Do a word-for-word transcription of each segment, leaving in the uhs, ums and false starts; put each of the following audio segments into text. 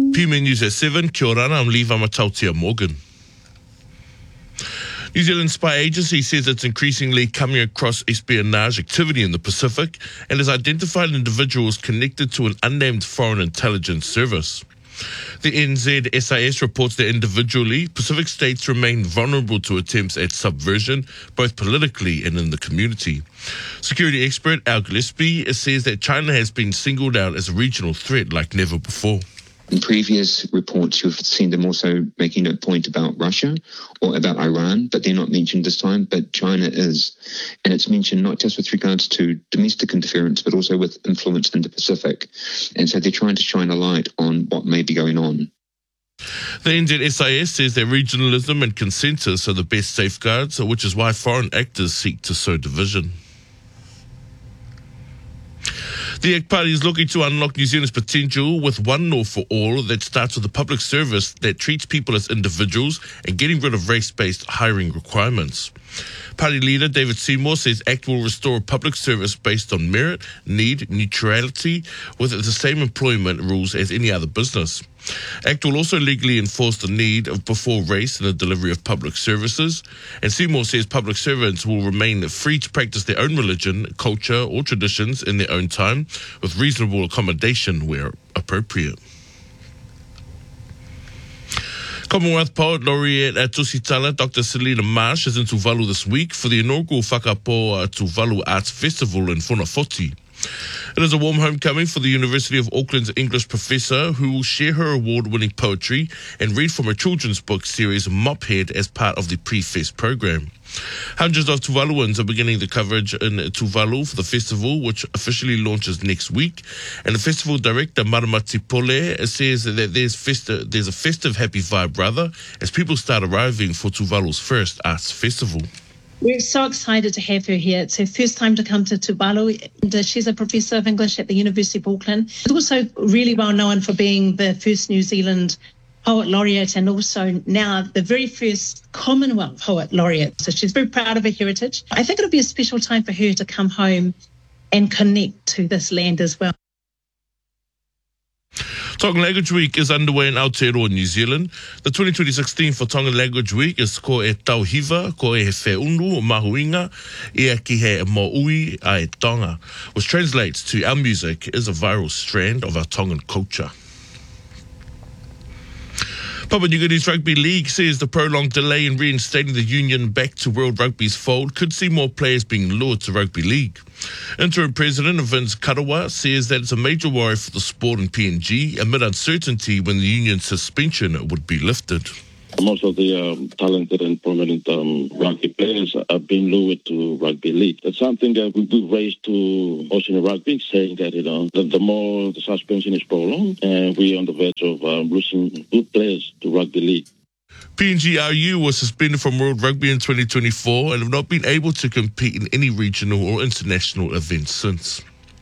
P M News at seven, kia ora, I'm Lee Vamatautia Morgan. New Zealand spy agency says it's increasingly coming across espionage activity in the Pacific and has identified individuals connected to an unnamed foreign intelligence service. The N Z S I S reports that individually, Pacific states remain vulnerable to attempts at subversion, both politically and in the community. Security expert Al Gillespie says that China has been singled out as a regional threat like never before. In previous reports, you've seen them also making a point about Russia or about Iran, but they're not mentioned this time, but China is. And it's mentioned not just with regards to domestic interference, but also with influence in the Pacific. And so they're trying to shine a light on what may be going on. The N Z S I S says that regionalism and consensus are the best safeguards, which is why foreign actors seek to sow division. The A C T Party is looking to unlock New Zealand's potential with One Law for All that starts with a public service that treats people as individuals and getting rid of race-based hiring requirements. Party leader David Seymour says A C T will restore a public service based on merit, need, neutrality, with the same employment rules as any other business. A C T will also legally enforce the need of before race in the delivery of public services. And Seymour says public servants will remain free to practice their own religion, culture or traditions in their own time, with reasonable accommodation where appropriate. Commonwealth Poet Laureate at Tusitala, Doctor Selina Marsh, is in Tuvalu this week for the inaugural Whakapoa Tuvalu Arts Festival in Whanawhoti. It is a warm homecoming for the University of Auckland's English professor who will share her award-winning poetry and read from her children's book series Mophead as part of the pre-fest program. Hundreds of Tuvaluans are beginning the coverage in Tuvalu for the festival, which officially launches next week. And the festival director, Maramati Pole, says that there's, festi- there's a festive happy vibe, rather, as people start arriving for Tuvalu's first arts festival. We're so excited to have her here. It's her first time to come to Tuvalu. And, uh, she's a professor of English at the University of Auckland. She's also really well known for being the first New Zealand Poet Laureate and also now the very first Commonwealth Poet Laureate. So she's very proud of her heritage. I think it'll be a special time for her to come home and connect to this land as well. Tongan Language Week is underway in Aotearoa, New Zealand. The twenty twenty-six theme for Tongan Language Week is Ko e tauhiva, ko e he whiunu, mahuinga, ia ki he mo'ui a e tonga, which translates to our music is a viral strand of our Tongan culture. Papua New Guinea's Rugby League says the prolonged delay in reinstating the union back to World Rugby's fold could see more players being lured to Rugby League. Interim President Vince Karawa says that it's a major worry for the sport and P N G amid uncertainty when the union's suspension would be lifted. Most of the um, talented and prominent um, rugby players have been lured to rugby league. That's something that we, we raised to Oceania Rugby, saying that you know the, the more the suspension is prolonged, and we're on the verge of um, losing good players to rugby league. P N G R U was suspended from World Rugby in twenty twenty-four and have not been able to compete in any regional or international events since.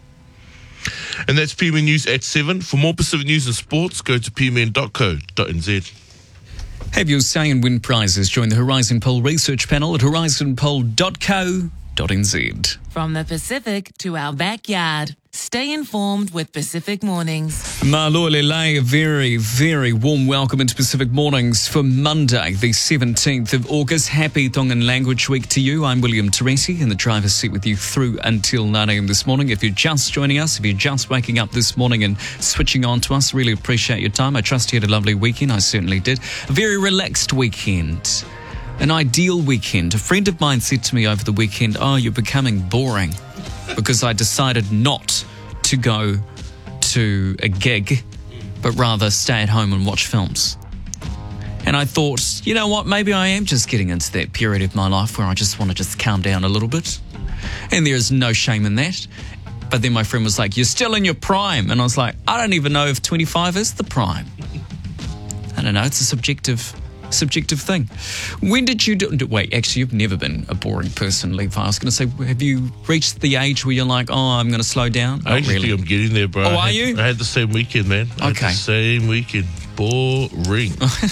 And that's P M N News at seven. For more Pacific news and sports, go to p m n dot co dot n z. Have your say and win prizes. Join the Horizon Poll research panel at horizon poll dot co dot n z. From the Pacific to our backyard. Stay informed with Pacific Mornings. Malo Lele, a very, very warm welcome into Pacific Mornings for Monday, the seventeenth of August. Happy Tongan Language Week to you. I'm William Teresi in the driver's seat with you through until nine a.m. this morning. If you're just joining us, if you're just waking up this morning and switching on to us, really appreciate your time. I trust you had a lovely weekend. I certainly did. A very relaxed weekend. An ideal weekend. A friend of mine said to me over the weekend, oh, you're becoming boring, because I decided not to go to a gig, but rather stay at home and watch films. And I thought, you know what, maybe I am just getting into that period of my life where I just want to just calm down a little bit. And there is no shame in that. But then my friend was like, you're still in your prime. And I was like, I don't even know if twenty-five is the prime. I don't know, it's a subjective subjective thing. When did you do... Wait, actually, you've never been a boring person, Levi. I was going to say, have you reached the age where you're like, oh, I'm going to slow down? I actually really. think I'm getting there, bro. Oh, I are had, you? I had the same weekend, man. I okay. had the same weekend. Boring.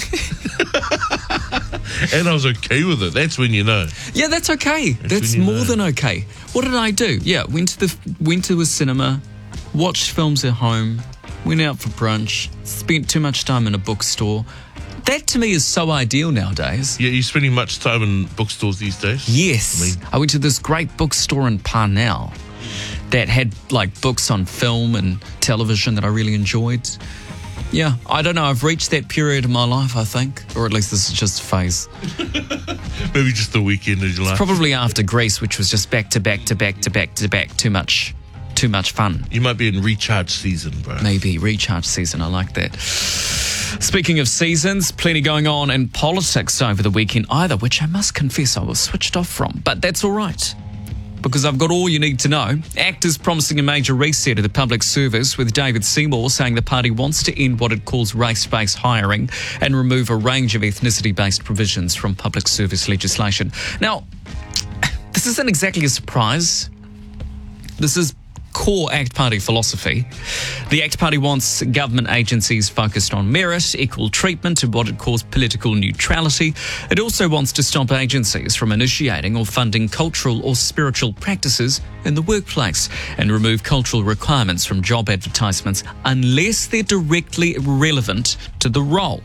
And I was okay with it. That's when you know. Yeah, that's okay. That's, that's more know. than okay. What did I do? Yeah, went to the went to a cinema, watched films at home, went out for brunch, spent too much time in a bookstore. That to me is so ideal nowadays. Yeah, you spending much time in bookstores these days? Yes. I mean- I went to this great bookstore in Parnell that had like books on film and television that I really enjoyed. Yeah, I don't know. I've reached that period of my life, I think. Or at least this is just a phase. Maybe just the weekend of your life. Probably after Greece, which was just back to back to back to back to back. Too much, too much fun. You might be in recharge season, bro. Maybe recharge season. I like that. Speaking of seasons, plenty going on in politics over the weekend either, which I must confess I was switched off from. But that's all right, because I've got all you need to know. Actors promising a major reset of the public service, with David Seymour saying the party wants to end what it calls race-based hiring and remove a range of ethnicity-based provisions from public service legislation. Now, this isn't exactly a surprise. This is core ACT Party philosophy. The ACT Party wants government agencies focused on merit, equal treatment, and what it calls political neutrality. It also wants to stop agencies from initiating or funding cultural or spiritual practices in the workplace and remove cultural requirements from job advertisements unless they're directly relevant to the role.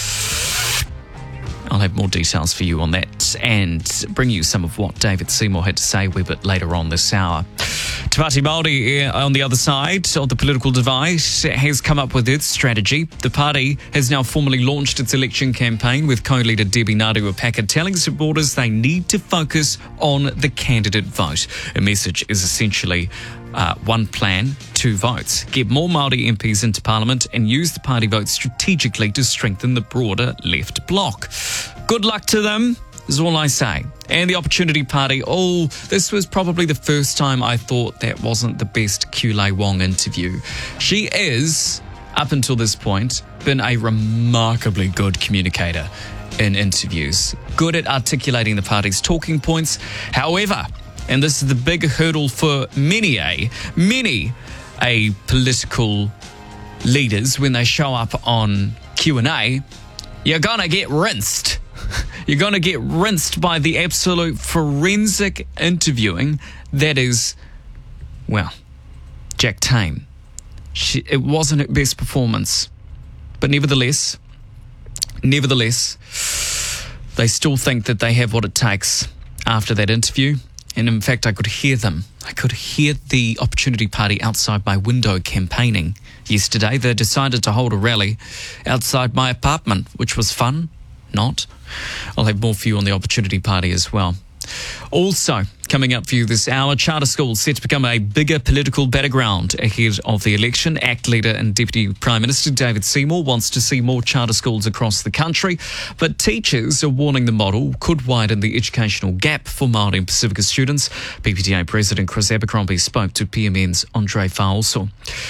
I'll have more details for you on that and bring you some of what David Seymour had to say a wee bit later on this hour. Te Pāti Māori, on the other side of the political divide, has come up with its strategy. The party has now formally launched its election campaign, with co-leader Debbie Ngarewa-Packer telling supporters they need to focus on the candidate vote. Her message is essentially uh, one plan, two votes. Get more Māori M Ps into Parliament and use the party vote strategically to strengthen the broader left bloc. Good luck to them, is all I say. And the Opportunity Party, oh, this was probably the first time I thought that wasn't the best Kulei Wong interview. She is, up until this point, been a remarkably good communicator in interviews. Good at articulating the party's talking points. However, and this is the big hurdle for many a, many a political leaders when they show up on Q and A, you're gonna get rinsed. You're going to get rinsed by the absolute forensic interviewing that is, well, Jack Tame. She, it wasn't her best performance. But nevertheless, nevertheless, they still think that they have what it takes after that interview. And in fact, I could hear them. I could hear the Opportunity Party outside my window campaigning yesterday. They decided to hold a rally outside my apartment, which was fun. Not. I'll have more for you on the Opportunity Party as well. Also, coming up for you this hour, charter schools set to become a bigger political battleground ahead of the election. ACT leader and Deputy Prime Minister David Seymour wants to see more charter schools across the country, but teachers are warning the model could widen the educational gap for Māori and Pacifica students. P P T A President Chris Abercrombie spoke to P M N's Andre Fa'aoso.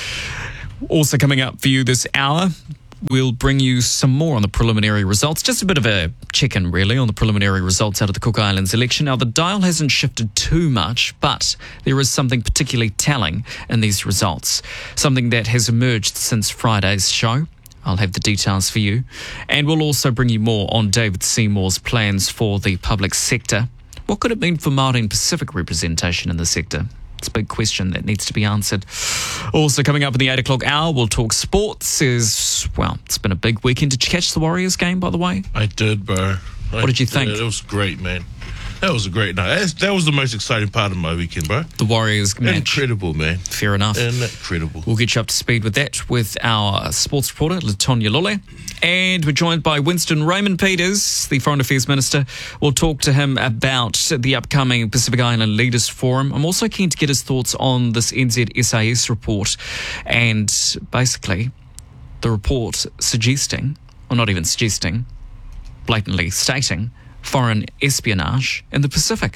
Also coming up for you this hour, we'll bring you some more on the preliminary results. Just a bit of a check-in, really, on the preliminary results out of the Cook Islands election. Now, the dial hasn't shifted too much, but there is something particularly telling in these results, something that has emerged since Friday's show. I'll have the details for you. And we'll also bring you more on David Seymour's plans for the public sector. What could it mean for Māori and Pacific representation in the sector? It's a big question that needs to be answered. Also coming up in the eight o'clock hour, we'll talk sports. Is well, it's been a big weekend. Did you catch the Warriors game, by the way? I did, bro. What did you think? It was great, man. That was a great night. That's, that was the most exciting part of my weekend, bro. The Warriors match. Incredible, man. Fair enough. Incredible. We'll get you up to speed with that with our sports reporter, Latonya Lole. And we're joined by Winston Raymond Peters, the Foreign Affairs Minister. We'll talk to him about the upcoming Pacific Island Leaders Forum. I'm also keen to get his thoughts on this N Z S A S report and basically the report suggesting, or not even suggesting, blatantly stating, foreign espionage in the Pacific.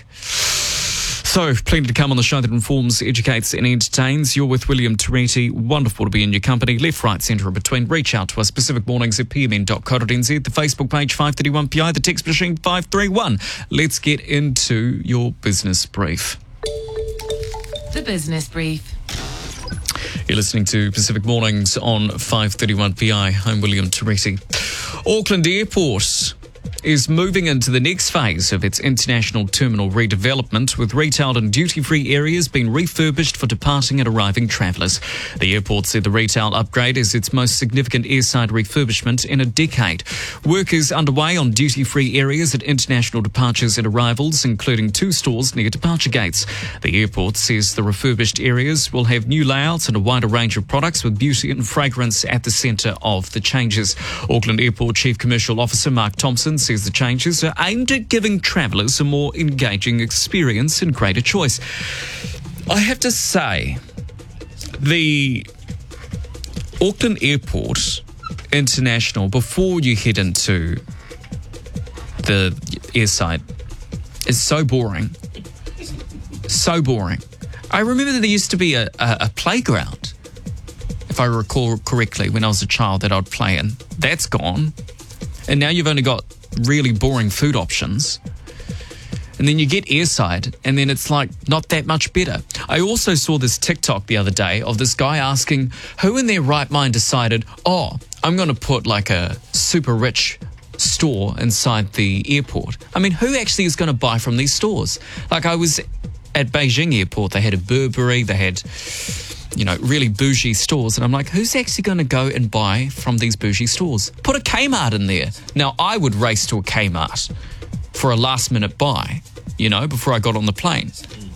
So, plenty to come on the show that informs, educates and entertains. You're with William Tereti. Wonderful to be in your company. Left, right, centre, and between. Reach out to us, Pacific Mornings at p m n dot co dot n z, the Facebook page five thirty-one P I, the text machine five three one. Let's get into your business brief. The Business Brief. You're listening to Pacific Mornings on five thirty-one P I. I'm William Tereti. Auckland Airport is moving into the next phase of its international terminal redevelopment, with retail and duty-free areas being refurbished for departing and arriving travellers. The airport said the retail upgrade is its most significant airside refurbishment in a decade. Work is underway on duty-free areas at international departures and arrivals, including two stores near departure gates. The airport says the refurbished areas will have new layouts and a wider range of products, with beauty and fragrance at the centre of the changes. Auckland Airport Chief Commercial Officer Mark Thompson says the changes are aimed at giving travellers a more engaging experience and greater choice. I have to say, the Auckland Airport International, before you head into the airside, is so boring. So boring. I remember that there used to be a, a, a playground, if I recall correctly, when I was a child that I'd play in. That's gone. And now you've only got really boring food options. And then you get airside, and then it's like not that much better. I also saw this TikTok the other day of this guy asking who in their right mind decided, oh, I'm going to put like a super rich store inside the airport. I mean, who actually is going to buy from these stores? Like, I was at Beijing Airport, they had a Burberry, they had, you know, really bougie stores. And I'm like, who's actually going to go and buy from these bougie stores? Put a Kmart in there. Now, I would race to a Kmart for a last minute buy, you know, before I got on the plane.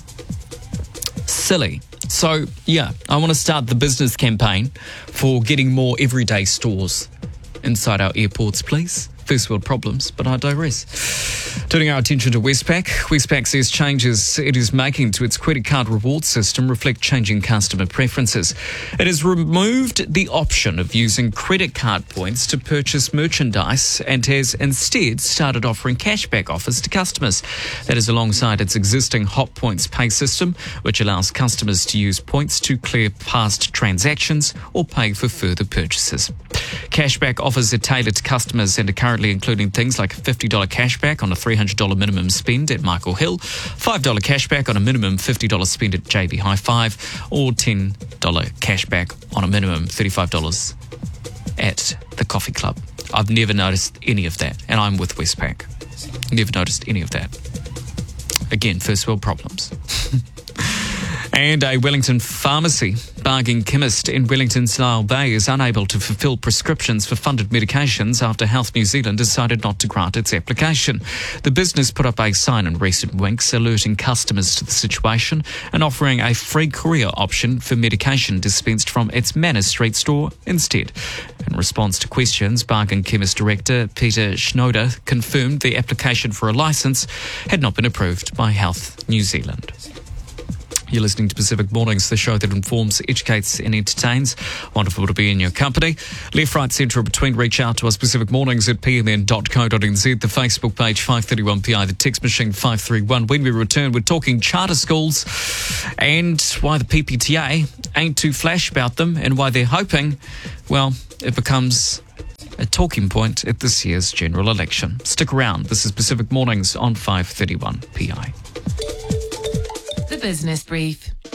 Silly. So, yeah, I want to start the business campaign for getting more everyday stores inside our airports, please. First world problems, but I digress. Turning our attention to Westpac. Westpac says changes it is making to its credit card reward system reflect changing customer preferences. It has removed the option of using credit card points to purchase merchandise and has instead started offering cashback offers to customers. That is alongside its existing Hot Points Pay system, which allows customers to use points to clear past transactions or pay for further purchases. Cashback offers are tailored to customers and are currently including things like a fifty dollars cashback on a three hundred dollars minimum spend at Michael Hill, five dollars cashback on a minimum fifty dollars spend at J B High Five, or ten dollars cashback on a minimum thirty-five dollars at the Coffee Club. I've never noticed any of that, and I'm with Westpac. Never noticed any of that. Again, first world problems. And a Wellington pharmacy, Bargain Chemist in Wellington-Style Bay, is unable to fulfil prescriptions for funded medications after Health New Zealand decided not to grant its application. The business put up a sign in recent weeks alerting customers to the situation and offering a free courier option for medication dispensed from its Manor Street store instead. In response to questions, Bargain Chemist Director Peter Schnoder confirmed the application for a licence had not been approved by Health New Zealand. You're listening to Pacific Mornings, the show that informs, educates and entertains. Wonderful to be in your company. Left, right, centre or between, reach out to us, Pacific Mornings at p m n dot co dot n z, the Facebook page five thirty-one P I, the text machine five three one. When we return, we're talking charter schools and why the P P T A ain't too flash about them and why they're hoping, well, it becomes a talking point at this year's general election. Stick around. This is Pacific Mornings on five thirty-one P I. The Business Brief.